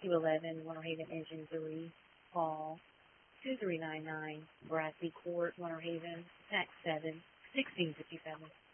211 Winter Haven Engine 3, call 2399 Bradley Court, Winter Haven, tax 7, 1657.